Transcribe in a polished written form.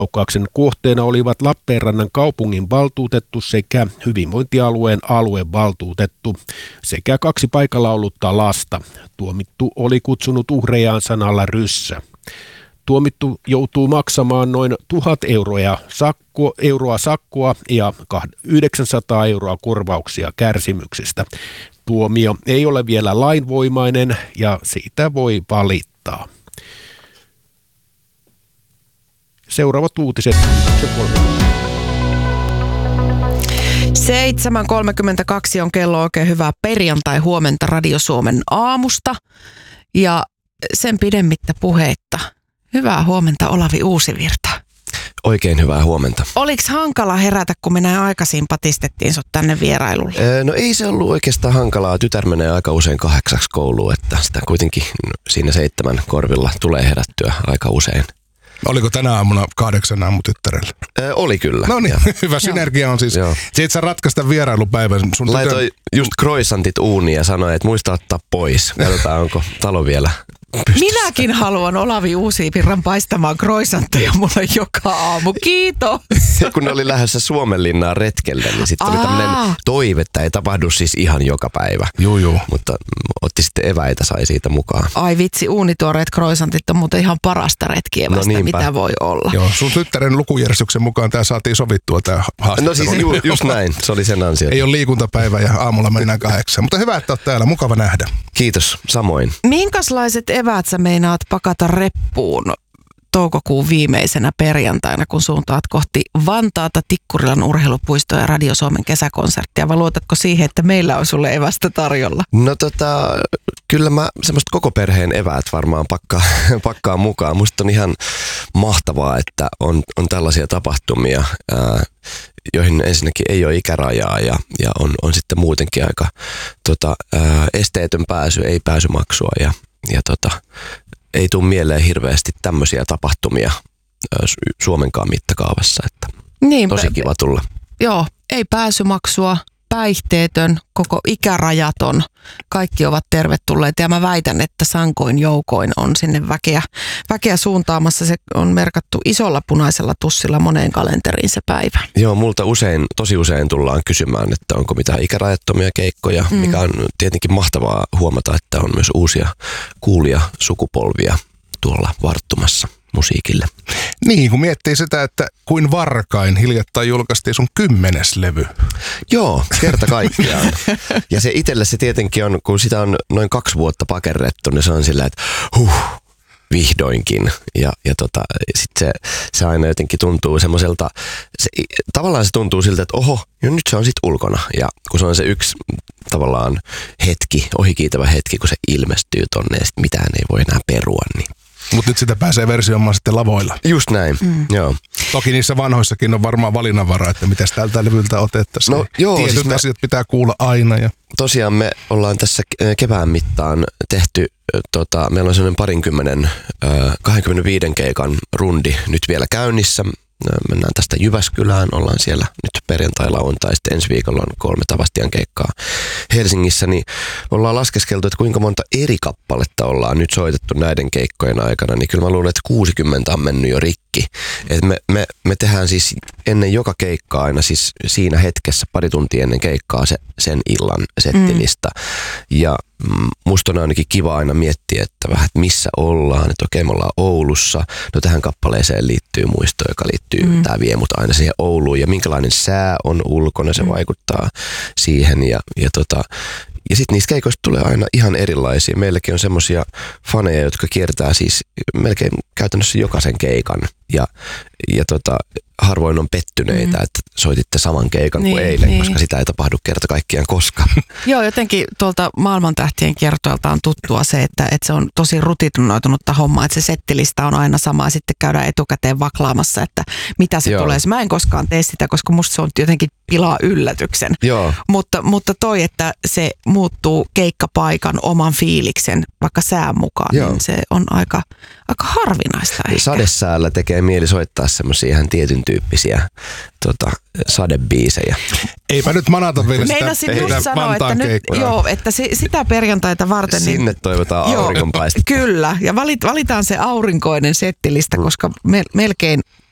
Loukkauksen kohteena olivat Lappeenrannan kaupungin valtuutettu sekä hyvinvointialueen aluevaltuutettu sekä 2 paikalla ollutta lasta. Tuomittu oli kutsunut uhrejaan sanalla ryssä. Tuomittu joutuu maksamaan noin 1 000 euroa sakkoa ja 900 euroa korvauksia kärsimyksistä. Tuomio ei ole vielä lainvoimainen ja siitä voi valittaa. Seuraavat uutiset. 7.32 on kello. Oikein hyvää perjantai-huomenta Radio Suomen aamusta. Ja sen pidemmittä puheitta. Hyvää huomenta, Olavi Uusivirta. Oikein hyvää huomenta. Oliko hankala herätä, kun me näin aikaisin patistettiin sut tänne vierailulle? No ei se ollut oikeastaan hankalaa. Tytär menee aika usein 8 kouluun, että sitä kuitenkin siinä 7 korvilla tulee herättyä aika usein. Oliko tänä aamuna 8 aamutyttärellä? Oli kyllä. No niin, hyvä synergia on siis. Se et sä ratkaista vierailupäivän. Laitoi just croissantit uuniin ja sanoi, että muista ottaa pois. Katsotaan, onko talo vielä pystyssä. Minäkin haluan Olavi Uusivirran paistamaan croissantteja mulle joka aamu. Kiitos. Kun ne oli lähdössä Suomenlinnaan retkelle, niin sitten oli tämmöinen toive, että ei tapahdu siis ihan joka päivä. Joo. Mutta otti sitten eväitä, sai siitä mukaan. Ai vitsi, uunituoreet croissantit on muuten ihan parasta retkievästä, mitä voi olla. Joo, sun tyttären lukujärjestyksen mukaan tämä saatiin sovittua tämä haastattelu. No siis just näin, se oli sen ansiota. Ei ole liikuntapäivä ja aamulla mennään 8. Mutta hyvä, että oot täällä, mukava nähdä. Kiitos, samoin. Minkälaiset eväät sä meinaat pakata reppuun toukokuun viimeisenä perjantaina, kun suuntaat kohti Vantaata, Tikkurilan urheilupuistoa ja Radio Suomen kesäkonserttia, vai luotatko siihen, että meillä on sulle evästä tarjolla? No kyllä mä semmoista koko perheen eväät varmaan pakkaan mukaan. Musta on ihan mahtavaa, että on tällaisia tapahtumia, joihin ensinnäkin ei ole ikärajaa ja on sitten muutenkin aika esteetön pääsy, ei pääsymaksua ja ei tule mieleen hirveästi tämmöisiä tapahtumia Suomenkaan mittakaavassa, että niin, tosi kiva tulla. Joo, ei pääsymaksua, päihteetön, koko ikärajaton, kaikki ovat tervetulleet ja mä väitän, että sankoin joukoin on sinne väkeä suuntaamassa. Se on merkattu isolla punaisella tussilla moneen kalenteriin se päivä. Joo, multa tosi usein tullaan kysymään, että onko mitään ikärajattomia keikkoja, mikä on tietenkin mahtavaa huomata, että on myös uusia kuulijasukupolvia tuolla varttumassa musiikille. Niin, kun miettii sitä, että kuin varkain hiljattain julkaistiin sun 10. levy. Joo, kerta kaikkiaan. Ja se itselle se tietenkin on, kun sitä on noin 2 vuotta pakerrettu, niin se on sillä, että vihdoinkin. Ja sitten se aina jotenkin tuntuu semmoiselta, tavallaan se tuntuu siltä, että oho, nyt se on sitten ulkona. Ja kun se on se yksi tavallaan ohikiitävä hetki, kun se ilmestyy tonne ja sitten mitään ei voi enää perua, niin. Mutta nyt sitä pääsee versioimaan sitten lavoilla. Just näin, joo. Toki niissä vanhoissakin on varmaan valinnanvaraa, että mitäs tältä levyltä otettaisiin. No joo. Tietyt siis asiat pitää kuulla aina. Ja. Tosiaan me ollaan tässä kevään mittaan tehty, meillä on sellainen 25 keikan rundi nyt vielä käynnissä. Mennään tästä Jyväskylään, ollaan siellä nyt perjantai-lauantai, sitten ensi viikolla on 3 Tavastian keikkaa Helsingissä, niin ollaan laskeskeltu, että kuinka monta eri kappaletta ollaan nyt soitettu näiden keikkojen aikana, niin kyllä mä luulen, että 60 on mennyt jo rikki. Et me tehdään siis ennen joka keikkaa aina siis siinä hetkessä, pari tuntia ennen keikkaa sen illan settilista. Ja musta on ainakin kiva aina miettiä, että vähän, että missä ollaan, että okei, me ollaan Oulussa, no tähän kappaleeseen liittyy muisto, joka liittyy, tää vie mut aina siihen Ouluun, ja minkälainen sää on ulkona, se vaikuttaa siihen, ja sitten niistä keikoista tulee aina ihan erilaisia. Meilläkin on semmosia faneja, jotka kiertää siis melkein käytännössä jokaisen keikan, ja harvoin on pettyneitä, että soititte saman keikan kuin eilen, koska sitä ei tapahdu kerta kaikkiaan koskaan. Joo, jotenkin tuolta maailmantähtien kiertoilta on tuttua se, että se on tosi rutinoitunutta hommaa, että se settilista on aina sama, ja sitten käydään etukäteen vaklaamassa, että mitä se tulee. Mä en koskaan tee sitä, koska musta se on jotenkin pilaa yllätyksen. Joo. Mutta toi, että se muuttuu keikkapaikan oman fiiliksen, vaikka sään mukaan, niin se on aika harvinaista ehkä. Sadesäällä tekee mieli soittaa semmoisia ihan tietyn tyyppisiä sadebiisejä. Eipä nyt manata vielä sitä. Meinasin just sanoa, että nyt, että sitä perjantaita varten. Sinne toivotaan auringonpaistetta. Kyllä, ja valitaan se aurinkoinen settilista, koska melkein